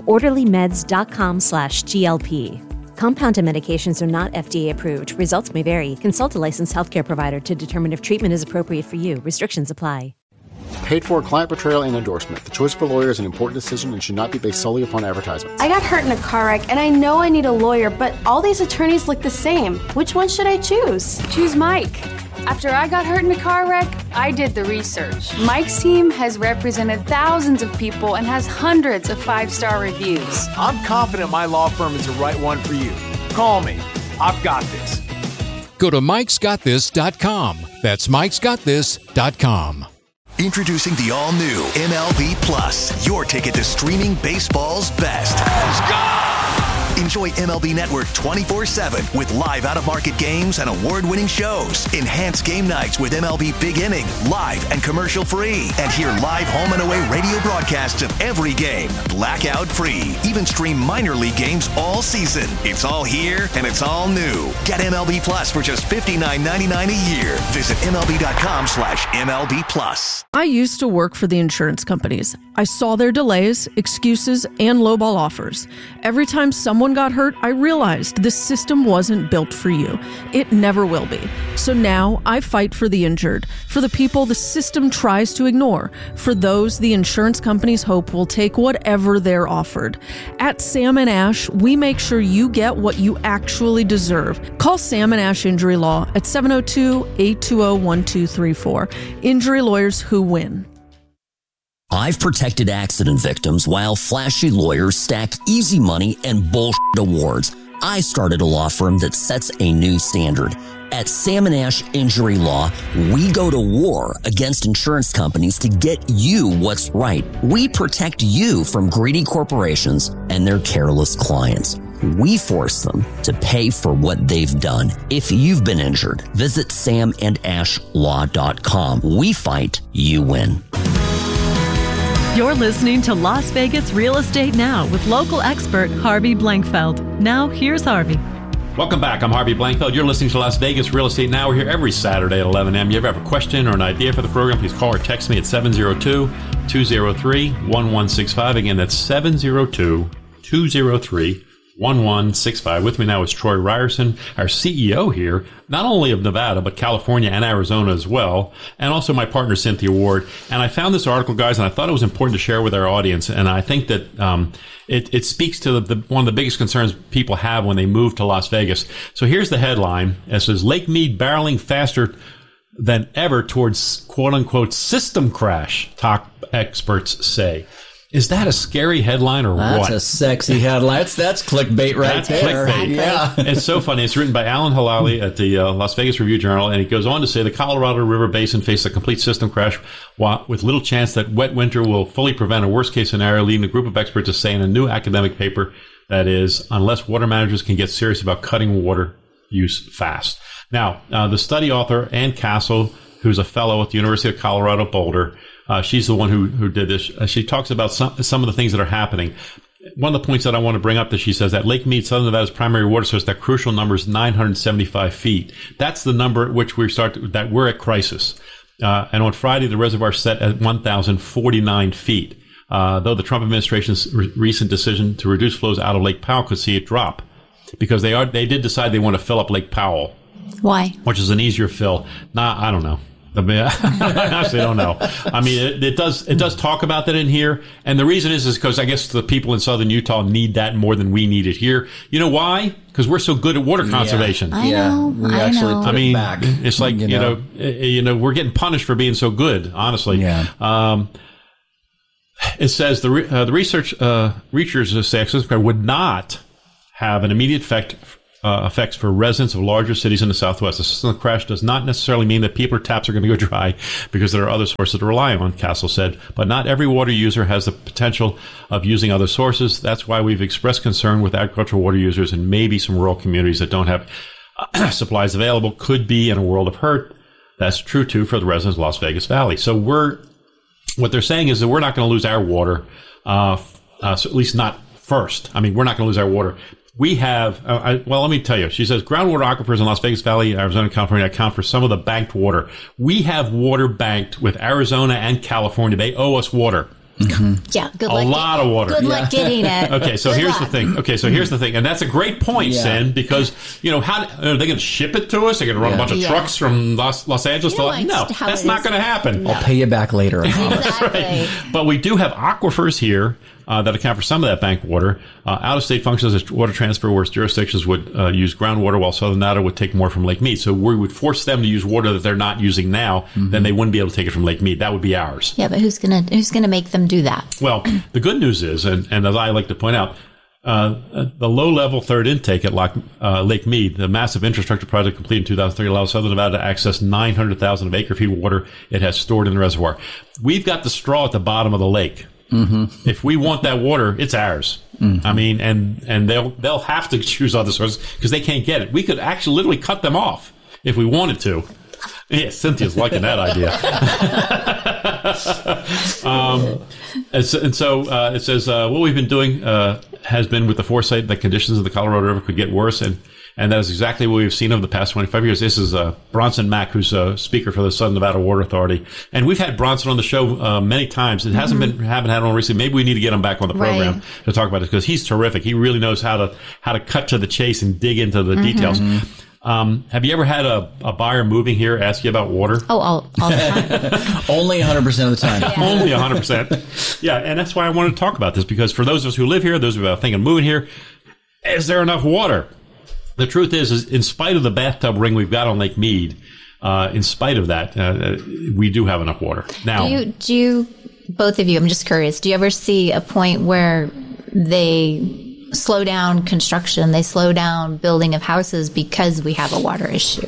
orderlymeds.com/GLP. Compounded medications are not FDA approved. Results may vary. Consult a licensed healthcare provider to determine if treatment is appropriate for you. Restrictions apply. Paid for client portrayal and endorsement. The choice of a lawyer is an important decision and should not be based solely upon advertisements. I got hurt in a car wreck, and I know I need a lawyer, but all these attorneys look the same. Which one should I choose? Choose Mike. After I got hurt in a car wreck, I did the research. Mike's team has represented thousands of people and has hundreds of 5-star reviews. I'm confident my law firm is the right one for you. Call me. I've got this. Go to mikesgotthis.com. That's mikesgotthis.com. Introducing the all-new MLB Plus, your ticket to streaming baseball's best. Let's go! Enjoy MLB Network 24/7 with live out-of-market games and award-winning shows. Enhance game nights with MLB Big Inning, live and commercial-free. And hear live home and away radio broadcasts of every game, blackout-free. Even stream minor league games all season. It's all here and it's all new. Get MLB Plus for just $59.99 a year. Visit MLB.com/MLB Plus. I used to work for the insurance companies. I saw their delays, excuses, and lowball offers. Every time someone got hurt, I realized this system wasn't built for you. It never will be. So now I fight for the injured, for the people the system tries to ignore, for those the insurance companies hope will take whatever they're offered. At Sam & Ash, we make sure you get what you actually deserve. Call Sam & Ash Injury Law at 702-820-1234. Injury lawyers who win. I've protected accident victims while flashy lawyers stack easy money and bullshit awards. I started a law firm that sets a new standard. At Sam & Ash Injury Law, we go to war against insurance companies to get you what's right. We protect you from greedy corporations and their careless clients. We force them to pay for what they've done. If you've been injured, visit samandashlaw.com. We fight, you win. You're listening to Las Vegas Real Estate Now with local expert Harvey Blankfeld. Now, here's Harvey. Welcome back. I'm Harvey Blankfeld. You're listening to Las Vegas Real Estate Now. We're here every Saturday at 11 a.m. You ever have a question or an idea for the program, please call or text me at 702-203-1165. Again, that's 702-203-1165. With me now is Troy Ryerson, our CEO here, not only of Nevada, but California and Arizona as well, and also my partner, Cynthia Ward. And I found this article, guys, and I thought it was important to share with our audience. And I think that it speaks to one of the biggest concerns people have when they move to Las Vegas. So here's the headline. It says, Lake Mead barreling faster than ever towards quote-unquote system crash, top experts say. Is that a scary headline or what? That's a sexy headline. That's clickbait right there. Clickbait. Yeah. It's so funny. It's written by Alan Halali at the Las Vegas Review-Journal, and it goes on to say the Colorado River Basin faces a complete system crash with little chance that wet winter will fully prevent a worst-case scenario, leading a group of experts to say in a new academic paper that is, unless water managers can get serious about cutting water use fast. Now, the study author, Ann Castle, who's a fellow at the University of Colorado Boulder. She's the one who did this. She talks about some of the things that are happening. One of the points that I want to bring up that she says that Lake Mead, Southern Nevada's primary water source, that crucial number is 975 feet. That's the number at which that we're at crisis. And on Friday, the reservoir set at 1,049 feet. Though the Trump administration's recent decision to reduce flows out of Lake Powell could see it drop, because they did decide they want to fill up Lake Powell. Why? Which is an easier fill. I don't know. I honestly don't know. I mean, it does talk about that in here, and the reason is because I guess the people in southern Utah need that more than we need it here. You know why? Because we're so good at water conservation. I know. We actually put it back. It's like you know, we're getting punished for being so good. Honestly, it says the researchers say access would not have an immediate effects for residents of larger cities in the Southwest. The system crash does not necessarily mean that people or taps are going to go dry, because there are other sources to rely on, Castle said. But not every water user has the potential of using other sources. That's why we've expressed concern with agricultural water users and maybe some rural communities that don't have supplies available could be in a world of hurt. That's true, too, for the residents of Las Vegas Valley. So what they're saying is that we're not going to lose our water, so at least not first. I mean, we're not going to lose our water. We have, let me tell you, she says, groundwater aquifers in Las Vegas Valley, Arizona, California account for some of the banked water. We have water banked with Arizona and California. They owe us water. Mm-hmm. Yeah, good luck. A lot of water. Good luck getting it. Okay, so here's the thing. And that's a great point, Sin, because, how are they going to ship it to us? They're going to run a bunch of trucks from Los Angeles? No, that's not going to happen. I'll pay you back later. Exactly. Right. But we do have aquifers here that account for some of that bank water. Out-of-state functions as water transfer, where jurisdictions would use groundwater, while Southern Nevada would take more from Lake Mead. So we would force them to use water that they're not using now. Then they wouldn't be able to take it from Lake Mead. That would be ours. Yeah, but who's gonna make them do that? Well, the good news is, and as I like to point out, the low-level third intake at Lake Mead, the massive infrastructure project completed in 2003, allows Southern Nevada to access 900,000 of acre-feet of water it has stored in the reservoir. We've got the straw at the bottom of the lake. Mm-hmm. If we want that water, it's ours. Mm-hmm. I mean, and they'll have to choose other sources because they can't get it. We could actually literally cut them off if we wanted to. Yeah, Cynthia's liking that idea. And so it says what we've been doing has been with the foresight that conditions of the Colorado River could get worse, and that is exactly what we've seen over the past 25 years. This is Bronson Mack, who's a speaker for the Southern Nevada Water Authority. And we've had Bronson on the show many times. It haven't had on recently. Maybe we need to get him back on the program to talk about it, because he's terrific. He really knows how to cut to the chase and dig into the details. Have you ever had a buyer moving here ask you about water? Oh, all the time. Only 100% of the time. Yeah. Only 100%. Yeah, and that's why I wanted to talk about this, because for those of us who live here, those who are thinking of moving here, is there enough water? The truth is in spite of the bathtub ring we've got on Lake Mead, in spite of that, we do have enough water. Now, do you, both of you, I'm just curious, do you ever see a point where they slow down construction, they slow down building of houses because we have a water issue?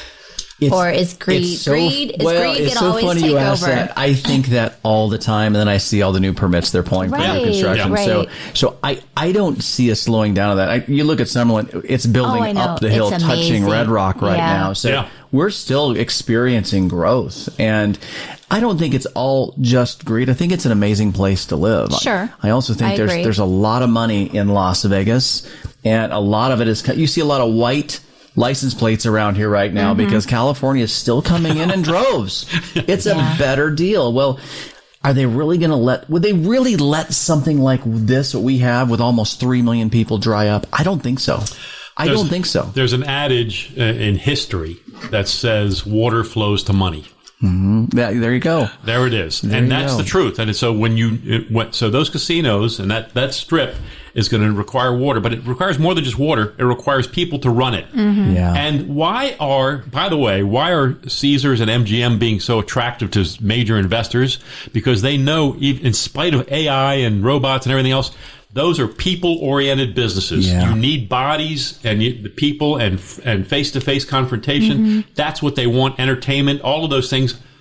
Or is greed can always funny take you ask over? That. I think that all the time, and then I see all the new permits they're pulling for new construction. Right. So I don't see a slowing down of that. You look at Summerlin, it's building up the hill, touching Red Rock right now. So we're still experiencing growth, and I don't think it's all just greed. I think it's an amazing place to live. Sure. I also think there's a lot of money in Las Vegas, and a lot of it is, you see a lot of white license plates around here right now because California is still coming in droves. It's a better deal. Well, are they really going to would they really let something like this, what we have with almost 3 million people, dry up? I don't think so. I don't think so. There's an adage in history that says water flows to money. Mm-hmm. There you go. There it is. And that's the truth. And so so those casinos and that strip is going to require water, but it requires more than just water. It requires people to run it. Mm-hmm. Yeah. And why are Caesars and MGM being so attractive to major investors? Because they know, in spite of AI and robots and everything else, those are people-oriented businesses. Yeah. You need bodies and the people and face-to-face confrontation. Mm-hmm. That's what they want. Entertainment, all of those things.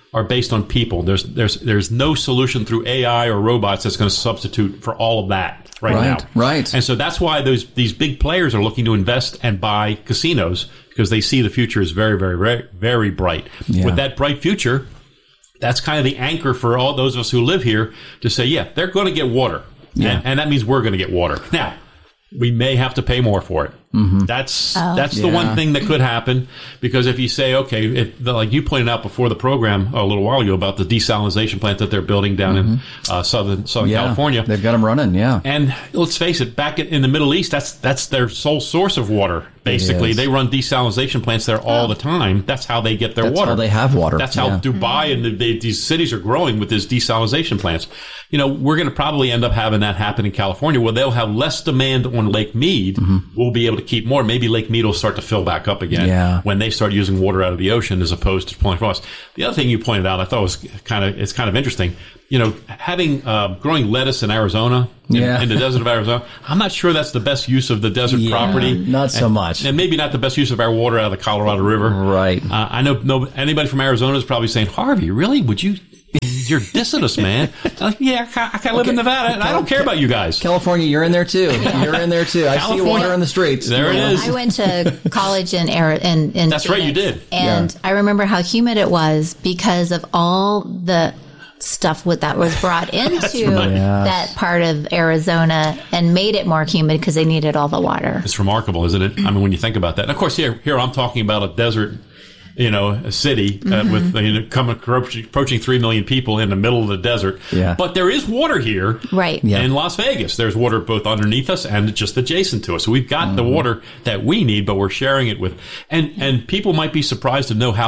are based on people. There's no solution through AI or robots that's going to substitute for all of that right now. Right. And so that's why these big players are looking to invest and buy casinos, because they see the future is very, very, very, very bright. Yeah. With that bright future, that's kind of the anchor for all those of us who live here to say, yeah, they're going to get water. Yeah. And that means we're going to get water. Now, we may have to pay more for it. Mm-hmm. That's the one thing that could happen, because if you say, okay, like you pointed out before the program a little while ago about the desalination plant that they're building down in Southern California. They've got them running, And let's face it, back in the Middle East, that's their sole source of water. Basically, they run desalination plants there all the time. That's how they get their water. That's how they have water. That's how Dubai and these cities are growing with these desalination plants. We're going to probably end up having that happen in California, where they'll have less demand on Lake Mead. We'll be able to keep more. Maybe Lake Mead will start to fill back up again when they start using water out of the ocean as opposed to pulling from us. The other thing you pointed out, I thought was kind of interesting. Having growing lettuce in Arizona, in the desert of Arizona, I'm not sure that's the best use of the desert property. Not so much. And maybe not the best use of our water out of the Colorado River. Right. I know anybody from Arizona is probably saying, Harvey, really? Would you? You're dissing us, man. Like, I kind of live in Nevada, and I don't care about you guys. California, you're in there too. You're in there too. I see water in the streets. There it is. I went to college in That's Phoenix, right, you did. And I remember how humid it was because of all the stuff that was brought into that part of Arizona and made it more humid because they needed all the water. It's remarkable, isn't it? I mean, when you think about that. And of course, here I'm talking about a desert, a city with approaching 3 million people in the middle of the desert. Yeah. But there is water here. Right. In Las Vegas. There's water both underneath us and just adjacent to us. So we've got the water that we need, but we're sharing it with. And people might be surprised to know how